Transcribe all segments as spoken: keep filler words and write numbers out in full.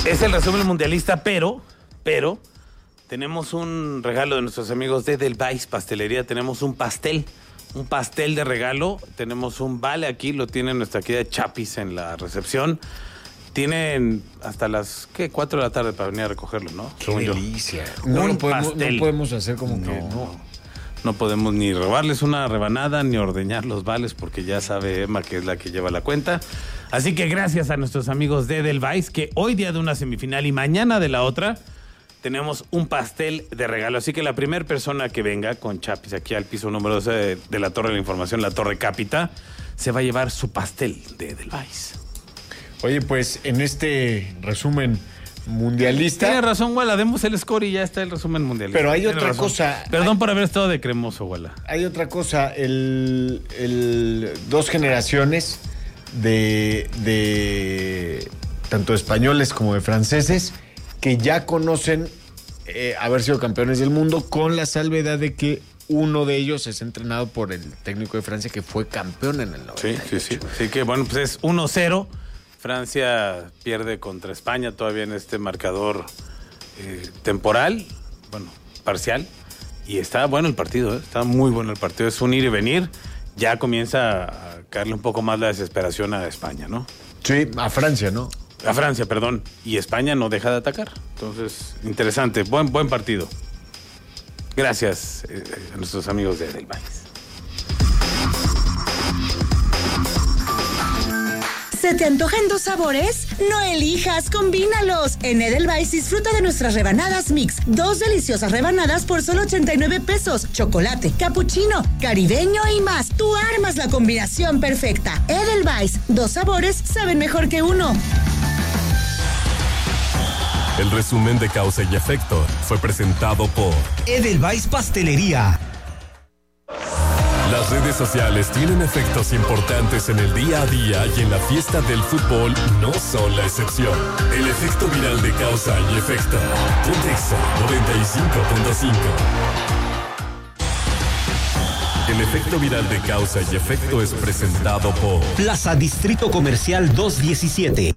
Es el resumen mundialista, pero, pero, tenemos un regalo de nuestros amigos de Edelweiss Pastelería. Tenemos un pastel, un pastel de regalo. Tenemos un vale aquí, lo tiene nuestra querida Chapis en la recepción. Tienen hasta las, ¿qué? cuatro de la tarde para venir a recogerlo, ¿no? ¡Qué Según delicia! Yo. No, Un no, podemos, pastel. no podemos hacer como No, que no. No podemos ni robarles una rebanada ni ordeñar los vales porque ya sabe Emma que es la que lleva la cuenta. Así que gracias a nuestros amigos de Edelweiss que hoy día de una semifinal y mañana de la otra tenemos un pastel de regalo. Así que la primera persona que venga con Chapis aquí al piso número doce de, de la Torre de la Información, la Torre Cápita, se va a llevar su pastel de Edelweiss. Oye, pues en este resumen mundialista. Tiene razón, Wala, demos el score y ya está el resumen mundialista. Pero hay Tiene otra razón. cosa. Perdón hay, por haber estado de cremoso, Wala. Hay otra cosa. El, el dos generaciones de, de tanto españoles como de franceses que ya conocen eh, haber sido campeones del mundo, con la salvedad de que uno de ellos es entrenado por el técnico de Francia que fue campeón en el noventa y ocho. Sí, sí, sí. Así que bueno, pues es uno cero. Francia pierde contra España todavía en este marcador eh, temporal, bueno, parcial. Y está bueno el partido, ¿eh? Está muy bueno el partido. Es un ir y venir. Ya comienza a caerle un poco más la desesperación a España, ¿no? Sí, a Francia, ¿no? A Francia, perdón. Y España no deja de atacar. Entonces, interesante. Buen, buen partido. Gracias eh, a nuestros amigos de Edelweiss. ¿Se te antojan dos sabores? No elijas, combínalos. En Edelweiss disfruta de nuestras rebanadas mix. Dos deliciosas rebanadas por solo ochenta y nueve pesos. Chocolate, capuchino, caribeño y más. Tú armas la combinación perfecta. Edelweiss, dos sabores saben mejor que uno. El resumen de Causa y Efecto fue presentado por Edelweiss Pastelería. Las redes sociales tienen efectos importantes en el día a día y en la fiesta del fútbol no son la excepción. El efecto viral de Causa y Efecto. Contexto noventa y cinco punto cinco. El efecto viral de Causa y Efecto es presentado por Plaza Distrito Comercial doscientos diecisiete.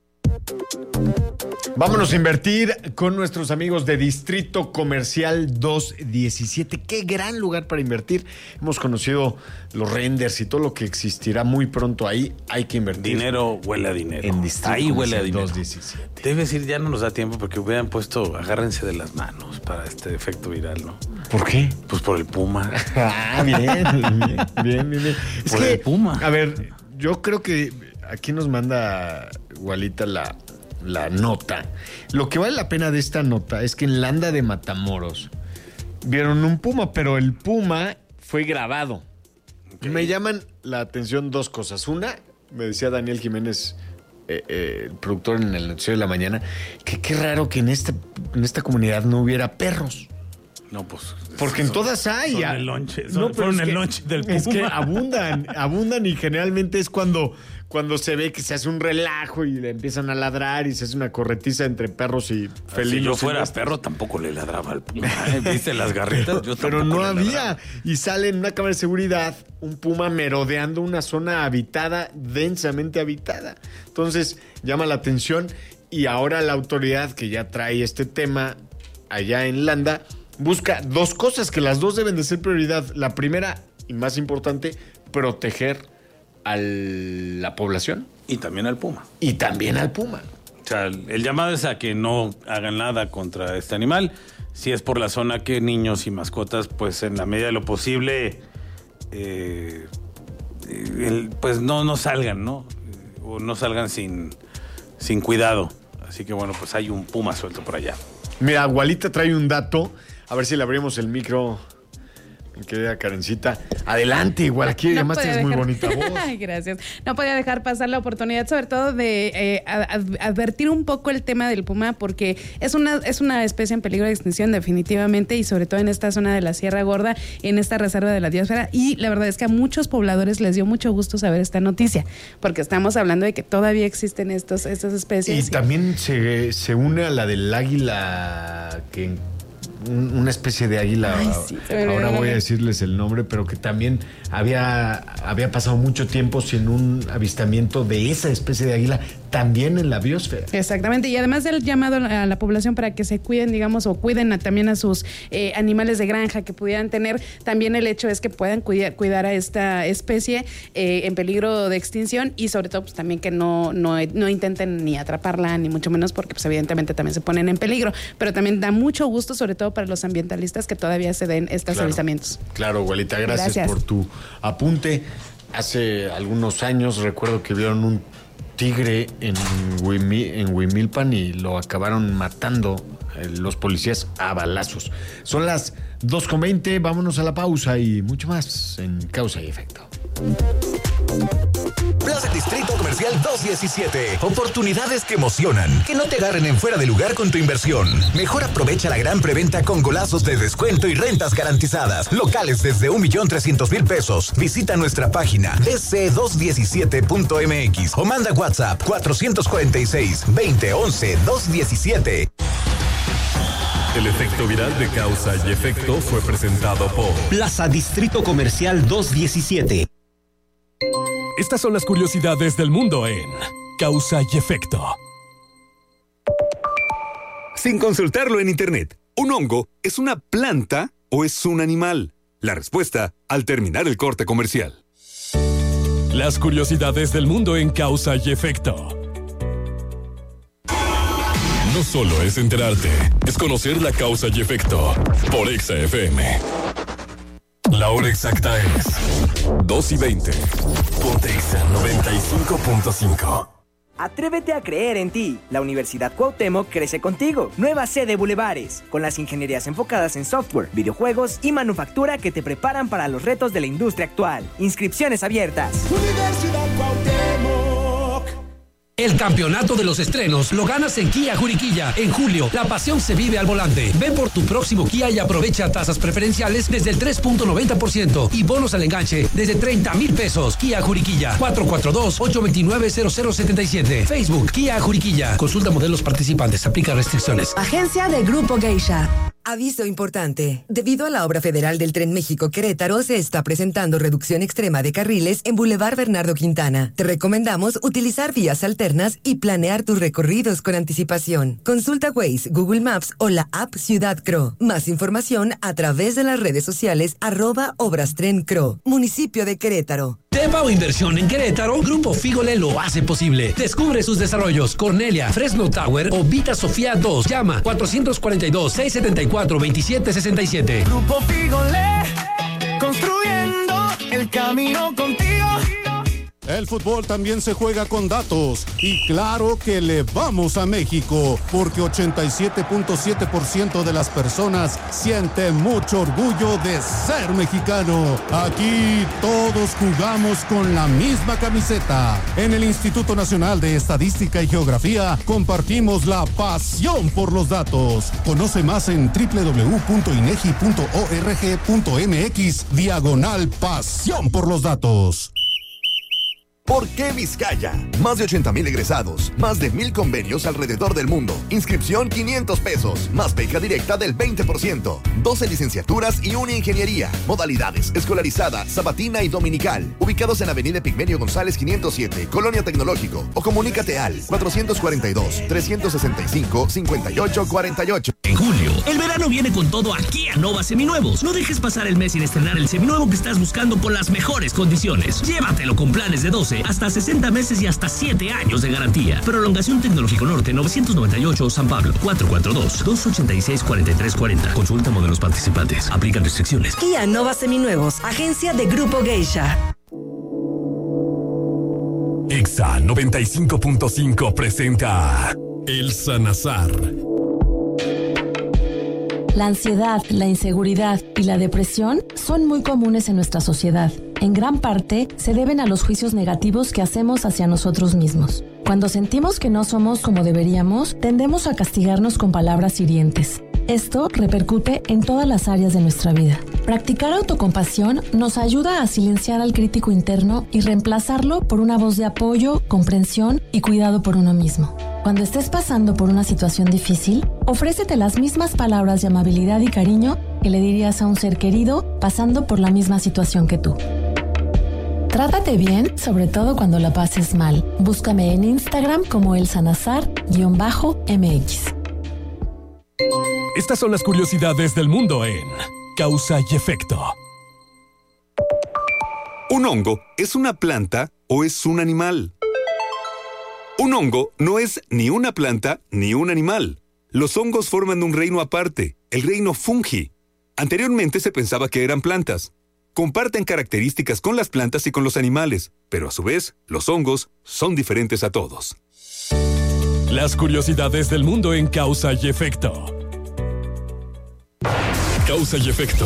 Vámonos a invertir con nuestros amigos de Distrito Comercial doscientos diecisiete. Qué gran lugar para invertir. Hemos conocido los renders y todo lo que existirá muy pronto ahí. Hay que invertir. Dinero huele a dinero. En Distrito Ahí huele a Comercial dinero. doscientos diecisiete. Debe decir, ya no nos da tiempo porque hubieran puesto, agárrense de las manos para este efecto viral, ¿no? ¿Por qué? Pues por el Puma. Ah, bien, bien, bien, bien, bien. Es Por que, el Puma. A ver, yo creo que aquí nos manda Gualita la, la nota. Lo que vale la pena de esta nota es que en Landa de Matamoros vieron un puma, pero el puma fue grabado. Okay. Me llaman la atención dos cosas. Una, me decía Daniel Jiménez, eh, eh, el productor en el noticiero de la mañana, que qué raro que en esta, en esta comunidad no hubiera perros. No, pues. Porque en todas hay. Son el lonche. Son, No, fueron el que, lonche del Puma. Es que abundan, abundan y generalmente es cuando, cuando se ve que se hace un relajo y le empiezan a ladrar y se hace una corretiza entre perros y felinos. Si yo fuera perro, tampoco le ladraba al Puma. ¿Viste las garritas? Yo Pero no había. Ladraba. Y sale en una cámara de seguridad un puma merodeando una zona habitada, densamente habitada. Entonces, llama la atención y ahora la autoridad que ya trae este tema allá en Landa busca dos cosas que las dos deben de ser prioridad. La primera y más importante, proteger a la población. Y también al Puma. Y también al Puma. O sea, el llamado es a que no hagan nada contra este animal. Si es por la zona, que niños y mascotas, pues en la medida de lo posible, eh, el, pues no, no salgan, ¿no? O no salgan sin, sin cuidado. Así que bueno, pues hay un Puma suelto por allá. Mira, Gualita trae un dato. A ver si le abrimos el micro, mi querida Karencita. Adelante, igual aquí no además tienes dejar... muy bonita voz. Ay, gracias. No podía dejar pasar la oportunidad, sobre todo de eh, ad- advertir un poco el tema del puma, porque es una, es una especie en peligro de extinción definitivamente, y sobre todo en esta zona de la Sierra Gorda, en esta reserva de la biosfera. Y la verdad es que a muchos pobladores les dio mucho gusto saber esta noticia, porque estamos hablando de que todavía existen estos, estas especies. Y también se, se une a la del águila, que una especie de águila. Ay, sí, ahora voy a decirles el nombre, pero que también había, había pasado mucho tiempo sin un avistamiento de esa especie de águila también en la biosfera. Exactamente, y además del llamado a la población para que se cuiden, digamos, o cuiden a, también a sus eh, animales de granja que pudieran tener, también el hecho es que puedan cuidar, cuidar a esta especie eh, en peligro de extinción y sobre todo pues también que no, no, no intenten ni atraparla, ni mucho menos porque pues evidentemente también se ponen en peligro, pero también da mucho gusto, sobre todo para los ambientalistas, que todavía se den estos Claro. avistamientos. Claro, abuelita, gracias, Gracias. por tu apunte. Hace algunos años recuerdo que vieron un tigre en, Huimi- en Huimilpan y lo acabaron matando eh, los policías a balazos. Son las dos con veinte, vámonos a la pausa y mucho más en Causa y Efecto. Plaza Distrito Comercial doscientos diecisiete. Oportunidades que emocionan. Que no te agarren en fuera de lugar con tu inversión. Mejor aprovecha la gran preventa con golazos de descuento y rentas garantizadas. Locales desde un millón trescientos mil pesos. Visita nuestra página d c doscientos diecisiete punto m x o manda WhatsApp cuatrocientos cuarenta y seis, veinte once, doscientos diecisiete. El efecto viral de Causa y Efecto fue presentado por Plaza Distrito Comercial doscientos diecisiete. Estas son las curiosidades del mundo en Causa y Efecto. Sin consultarlo en internet, ¿un hongo es una planta o es un animal? La respuesta al terminar el corte comercial. Las curiosidades del mundo en Causa y Efecto. No solo es enterarte, es conocer la causa y efecto por Exa F M. La hora exacta es dos y veinte. Ponte Exa noventa y cinco punto cinco. Atrévete a creer en ti. La Universidad Cuauhtémoc crece contigo. Nueva sede Bulevares, con las ingenierías enfocadas en software, videojuegos y manufactura que te preparan para los retos de la industria actual. Inscripciones abiertas. Universidad Cuauhtémoc. El campeonato de los estrenos lo ganas en Kia Juriquilla. En julio, la pasión se vive al volante. Ven por tu próximo Kia y aprovecha tasas preferenciales desde el tres punto noventa por ciento y bonos al enganche desde treinta mil pesos. Kia Juriquilla, cuatro cuatro dos, ocho dos nueve, cero cero siete siete. Facebook, Kia Juriquilla. Consulta modelos participantes. Aplica restricciones. Agencia de Grupo Geisha. Aviso importante. Debido a la obra federal del Tren México-Querétaro, se está presentando reducción extrema de carriles en Boulevard Bernardo Quintana. Te recomendamos utilizar vías alternas y planear tus recorridos con anticipación. Consulta Waze, Google Maps o la app Ciudad Cro. Más información a través de las redes sociales arroba Obras Tren Cro. Municipio de Querétaro. Tepa o inversión en Querétaro, Grupo Fígole lo hace posible. Descubre sus desarrollos. Cornelia, Fresno Tower o Vita Sofía dos. Llama cuatrocientos cuarenta y dos, seiscientos setenta y cuatro, veintisiete sesenta y siete. Grupo Fígole, construyendo el camino contigo. El fútbol también se juega con datos y claro que le vamos a México porque ochenta y siete punto siete por ciento de las personas siente mucho orgullo de ser mexicano. Aquí todos jugamos con la misma camiseta. En el Instituto Nacional de Estadística y Geografía compartimos la pasión por los datos. Conoce más en doble u doble u doble u punto inegi punto org punto mx diagonal pasión por los datos. ¿Por qué Vizcaya? Más de ochenta mil egresados, más de mil convenios alrededor del mundo. Inscripción quinientos pesos, más beca directa del veinte por ciento. doce licenciaturas y una ingeniería. Modalidades, escolarizada, sabatina y dominical. Ubicados en Avenida Pigmenio González quinientos siete, Colonia Tecnológico. O comunícate al cuatrocientos cuarenta y dos, trescientos sesenta y cinco, cincuenta y ocho cuarenta y ocho. En julio, el verano viene con todo aquí a Nova Seminuevos. No dejes pasar el mes sin estrenar el seminuevo que estás buscando con las mejores condiciones. Llévatelo con planes de doce hasta sesenta meses y hasta siete años de garantía. Prolongación Tecnológico Norte novecientos noventa y ocho San Pablo, cuatro cuatro dos, dos ocho seis, cuatro tres cuatro cero. Consulta modelos participantes. Aplican restricciones. Kia Nova Seminuevos, agencia de Grupo Geisha. Exa noventa y cinco punto cinco presenta El Sanazar. La ansiedad, la inseguridad y la depresión son muy comunes en nuestra sociedad. En gran parte se deben a los juicios negativos que hacemos hacia nosotros mismos. Cuando sentimos que no somos como deberíamos, tendemos a castigarnos con palabras hirientes. Esto repercute en todas las áreas de nuestra vida. Practicar autocompasión nos ayuda a silenciar al crítico interno y reemplazarlo por una voz de apoyo, comprensión y cuidado por uno mismo. Cuando estés pasando por una situación difícil, ofrécete las mismas palabras de amabilidad y cariño que le dirías a un ser querido pasando por la misma situación que tú. Trátate bien, sobre todo cuando la pases mal. Búscame en Instagram como elsanazar-M X. Estas son las curiosidades del mundo en Causa y Efecto. ¿Un hongo es una planta o es un animal? Un hongo no es ni una planta ni un animal. Los hongos forman un reino aparte, el reino fungi. Anteriormente se pensaba que eran plantas. Comparten características con las plantas y con los animales, pero a su vez, los hongos son diferentes a todos. Las curiosidades del mundo en Causa y Efecto. Causa y Efecto.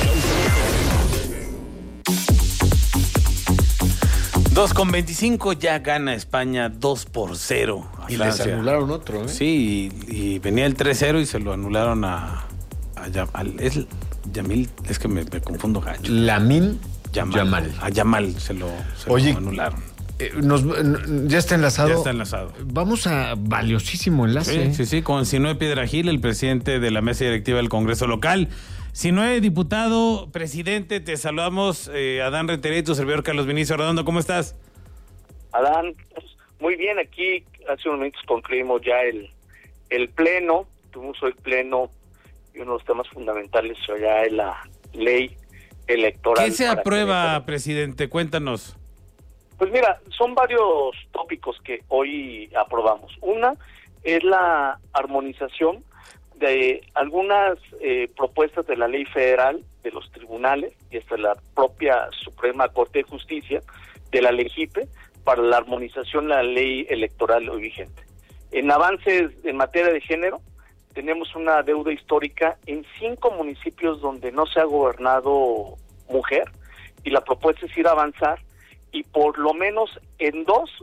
dos con veinticinco, ya gana España dos por cero. Y les anularon otro, ¿eh? Sí, y, y venía el tres cero y se lo anularon a... a, Yam- al- es Yamil, es que me, me confundo gacho. Lamin Yamal. Yamal. A Yamal se lo, se Oye, lo anularon. Eh, nos- n- ya está enlazado. Ya está enlazado. Vamos a valiosísimo enlace. Sí, sí, sí, con Sinué Piedragil, el presidente de la mesa directiva del Congreso local. Sinué, diputado, presidente, te saludamos. Eh, Adán Rentería y tu servidor Carlos Vinicio Redondo, ¿cómo estás? Adán, pues, muy bien, aquí hace unos minutos concluimos ya el, el pleno, tuvimos hoy pleno y uno de los temas fundamentales ya es la ley electoral. ¿Qué se para aprueba, que- presidente? Cuéntanos. Pues mira, son varios tópicos que hoy aprobamos. Una es la armonización de algunas eh, propuestas de la ley federal, de los tribunales y hasta la propia Suprema Corte de Justicia, de la LEGIPE, para la armonización de la ley electoral hoy vigente. En avances en materia de género, tenemos una deuda histórica en cinco municipios donde no se ha gobernado mujer, y la propuesta es ir a avanzar, y por lo menos en dos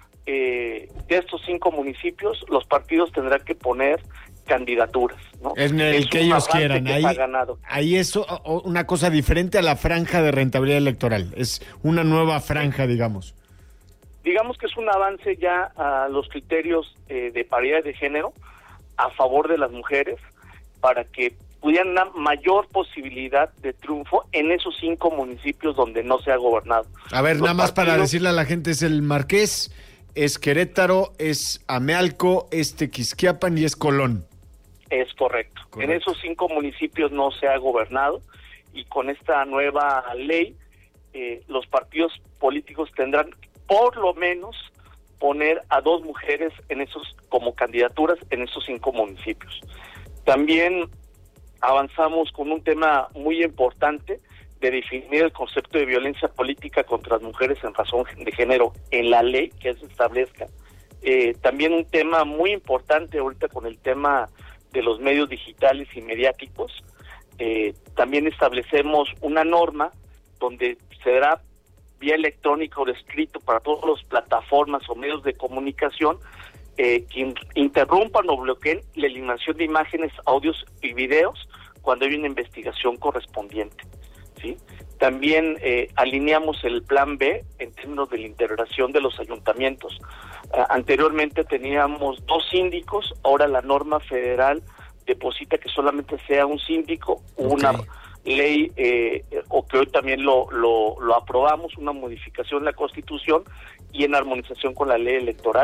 eh, de estos cinco municipios los partidos tendrán que poner candidaturas, ¿no? En el Es que un ellos avance quieran. que Ahí, se ha ganado. ahí es o- o- una cosa diferente a la franja de rentabilidad electoral. Es una nueva franja, digamos. Digamos que es un avance ya a los criterios eh, de paridad de género a favor de las mujeres, para que pudieran una mayor posibilidad de triunfo en esos cinco municipios donde no se ha gobernado. A ver, Los nada más para partidos- decirle a la gente, es el Marqués, es Querétaro, es Amealco, es Tequisquiapan y es Colón. Es correcto. Correcto. En esos cinco municipios no se ha gobernado, y con esta nueva ley eh, los partidos políticos tendrán por lo menos poner a dos mujeres en esos como candidaturas en esos cinco municipios. También avanzamos con un tema muy importante de definir el concepto de violencia política contra las mujeres en razón de género en la ley que se establezca. Eh, también un tema muy importante ahorita con el tema de los medios digitales y mediáticos. Eh, también establecemos una norma donde se dará vía electrónica o escrito para todas las plataformas o medios de comunicación eh, que in- interrumpan o bloqueen la eliminación de imágenes, audios y videos cuando hay una investigación correspondiente, ¿sí? También eh, alineamos el plan B en términos de la integración de los ayuntamientos. Uh, anteriormente teníamos dos síndicos, ahora la norma federal deposita que solamente sea un síndico, una ley, eh, o que hoy también lo, lo, lo aprobamos, una modificación de la Constitución y en armonización con la ley electoral.